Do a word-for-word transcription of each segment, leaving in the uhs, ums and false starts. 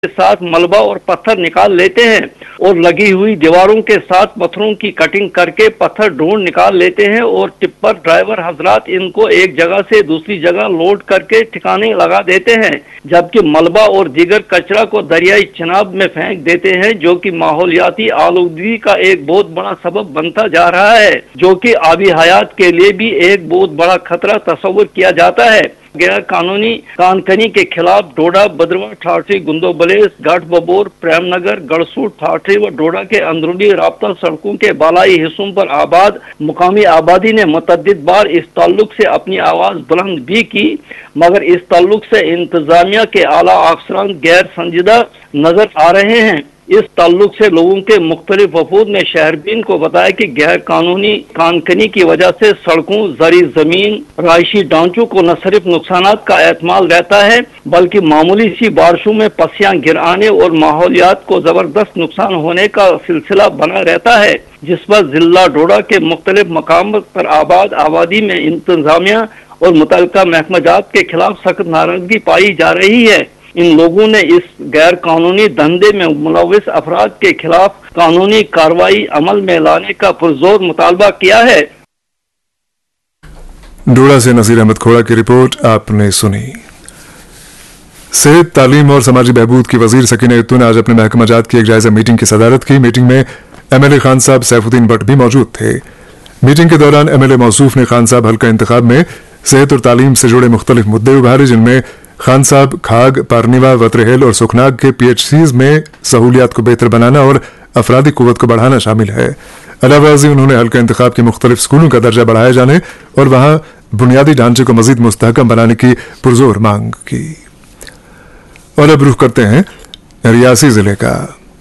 के साथ मलबा और पत्थर निकाल लेते हैं और लगी हुई दीवारों के साथ पत्थरों की कटिंग करके पत्थर ढूंढ निकाल लेते हैं और टिप्पर ड्राइवर हजरात इनको एक जगह से दूसरी जगह लोड करके ठिकाने लगा देते हैं, जबकि मलबा और दीगर कचरा को दरियाई चिनाब में फेंक देते हैं, जो कि माहौलियाती आलूदगी का एक बहुत बड़ा सबब बनता जा रहा है, जो कि आबी हयात के लिए भी एक बहुत बड़ा खतरा तस्वुर किया जाता है। गैर कानूनी कानकनी के खिलाफ डोडा, बदरवा, ठाठरी, गुंदो बलेस, गढ़ बबोर, प्रेमनगर, गढ़सूट, ठाठरी व डोडा के अंदरूनी राब्ता सड़कों के बालाई हिस्सों पर आबाद मुकामी आबादी ने मुतअद्दिद बार इस ताल्लुक से अपनी आवाज बुलंद भी की, मगर इस ताल्लुक से इंतजामिया के आला अफसरान गैर संजीदा नजर आ रहे हैं। इस ताल्लुक से लोगों के मुख्तलिफ वफूद ने शहरबीन को बताया कि गैर कानूनी कानकनी की वजह से सड़कों, जरी जमीन, रहायशी ढांचों को न सिर्फ नुकसानात का एहतमाल रहता है, बल्कि मामूली सी बारिशों में पसियां गिर आने और माहौलियात को जबरदस्त नुकसान होने का सिलसिला बना रहता है, जिस पर जिला डोडा के मुख्तलिफ मकाम पर आबाद आबादी में इंतजामिया और मुतल्लिका महकमा जात के खिलाफ सख्त नाराजगी पाई जा रही है। इन लोगों ने इस गैर कानूनी धंधे में मुलव्विस अफराद के खिलाफ कानूनी कार्रवाई अमल में लाने का पुरजोर मुतालबा किया है। डोडा से नसीर अहमद खोड़ा की रिपोर्ट आपने सुनी। सेहत, तालीम और समाजी बहबूद की वजीर सकीना यत्तू ने आज अपने महकमा जात की एक जायजा मीटिंग की सदारत की। मीटिंग में एमएलए खान साहब सैफुद्दीन भट्ट भी मौजूद थे। मीटिंग के दौरान एमएलए मौसूफ ने खान साहब हल्का इंतखाब में सेहत और तालीम से जुड़े मुख्तलिफ मुद्दे उभारे, जिनमें खान साहब खाग, पारनीवा, वतरहेल और सुखनाग के पीएचसीज में सहूलियात को बेहतर बनाना और अफरादी कुव्वत को बढ़ाना शामिल है। अलावाजी उन्होंने हल्का इंतखाब के मुख्तलिफ स्कूलों का दर्जा बढ़ाए जाने और वहां बुनियादी ढांचे को मजीद मुस्तहकम बनाने की पुरजोर मांग की। और अब रुख करते हैं रियासी जिले का।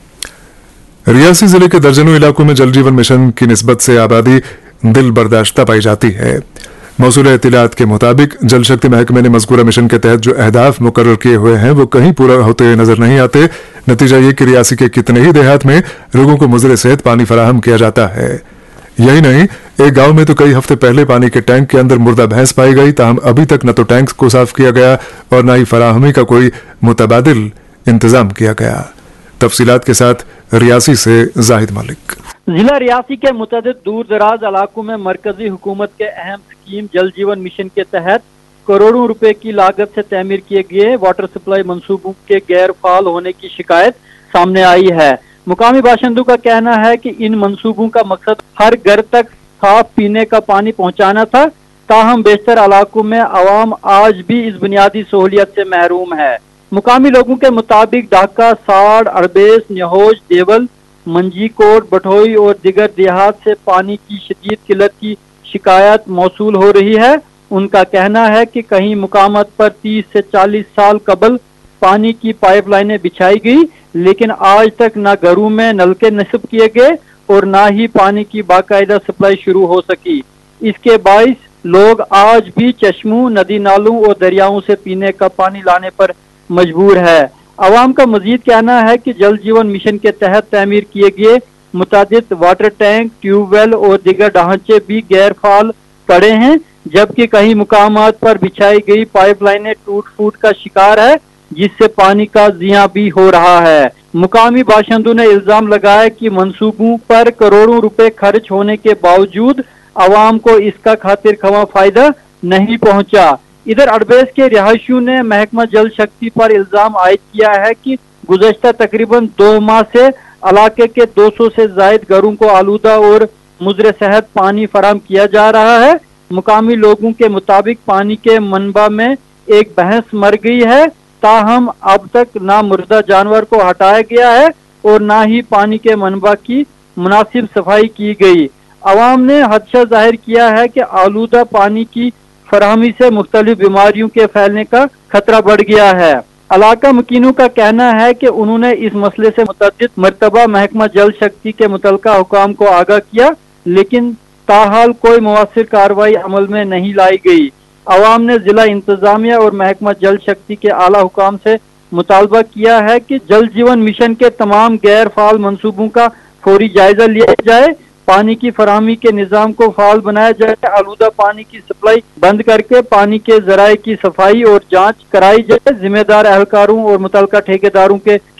रियासी जिले के दर्जनों इलाकों में जल जीवन मिशन की निस्बत से आबादी दिल बर्दाश्ता पाई जाती है। मौसूल इत्तिलात के मुताबिक जल शक्ति महकमे ने मज़कूरा मिशन के तहत जो अहदाफ मुकर्रर किए हुए हैं वो कहीं पूरा होते हुए नजर नहीं आते। नतीजा ये कि रियासी के कितने ही देहात में लोगों को मुज़र सेहत पानी फराहम किया जाता है। यही नहीं, एक गांव में तो कई हफ्ते पहले पानी के टैंक के अंदर मुर्दा भैंस पाई गई, ताहम अभी तक न तो टैंक को साफ किया गया और न ही फराहमी का कोई मुतबादिल इंतजाम किया गया। तफसीलात के साथ रियासी से जाहिद मलिक। जिला रियासी के मुतअद्दिद दूर दराज इलाकों में मरकजी हुकूमत के अहम स्कीम जल जीवन मिशन के तहत करोड़ों रुपए की लागत से तामीर किए गए वाटर सप्लाई मंसूबों के गैर फाल होने की शिकायत सामने आई है। मुकामी बाशिंदों का कहना है कि इन मंसूबों का मकसद हर घर तक साफ पीने का पानी पहुंचाना था, ताहम बेशतर इलाकों में आवाम आज भी इस बुनियादी सहूलियत से महरूम है। मुकामी लोगों के मुताबिक ढाका, साड़, अरबेस, न्योज, देवल, मंजीकोट, बठोई और दिगर देहात से पानी की शदीद किल्लत की शिकायत मौसूल हो रही है। उनका कहना है कि कहीं मुकामात पर तीस से चालीस साल कबल पानी की पाइपलाइनें बिछाई गई, लेकिन आज तक न घरों में नलके नस्ब किए गए और न ही पानी की बाकायदा सप्लाई शुरू हो सकी। इसके बाइस लोग आज भी चश्मों, नदी नालों और दरियाओं से पीने का पानी लाने पर मजबूर है। अवाम का मजीद कहना है कि जल जीवन मिशन के तहत तामीर किए गए मुतादिद वाटर टैंक, ट्यूबवेल और दीगर ढांचे भी गैर फाल पड़े हैं, जबकि कई मुकामात पर बिछाई गई पाइपलाइनें टूट फूट का शिकार है, जिससे पानी का जिया भी हो रहा है। मुकामी बाशिंदों ने इल्जाम लगाया कि मंसूबों पर करोड़ों रुपए खर्च होने के बावजूद अवाम को इसका खातिर खवा फायदा नहीं पहुंचा। इधर अरबेस के रिहायशियों ने महकमा जल शक्ति पर इल्जाम आयद किया है कि गुज़श्ता तकरीबन दो माह से इलाके के दो सौ से जायद घरों को आलूदा और मुज़र सेहत पानी फराहम किया जा रहा है। मुकामी लोगों के मुताबिक पानी के मनबा में एक भैंस मर गई है, ताहम अब तक ना मुर्दा जानवर को हटाया गया है और ना ही पानी के मनबा की मुनासिब सफाई की गई। अवाम ने खदशा जाहिर किया है कि आलूदा पानी की फराहमी से मुख्तलिफ बीमारियों के फैलने का खतरा बढ़ गया है। इलाका मकीनों का कहना है कि उन्होंने इस मसले से मुतअद्दिद मरतबा महकमा जल शक्ति के मुतल्लिका हुकाम को आगाह किया, लेकिन ताहाल कोई मुअस्सिर कार्रवाई अमल में नहीं लाई गई। अवाम ने जिला इंतजामिया और महकमा जल शक्ति के आला हुकाम से मुतालबा किया है कि जल जीवन मिशन के तमाम गैर फाल मंसूबों का फौरी जायजा लिया जाए, پانی کی فراہمی کے نظام کو فعال بنایا جائے، آلودہ پانی کی سپلائی بند کر کے پانی کے ذرائع کی صفائی اور جانچ کرائی جائے، ذمہ دار اہلکاروں اور متعلقہ ٹھیکیداروں کے